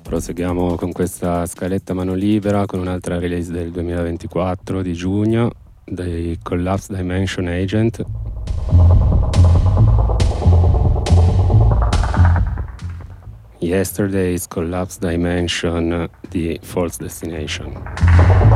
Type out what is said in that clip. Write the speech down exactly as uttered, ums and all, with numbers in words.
Proseguiamo con questa scaletta mano libera con un'altra release del duemilaventiquattro di giugno dei Collapse Dimension Agent. Yesterday's Collapse Dimension di False Destination.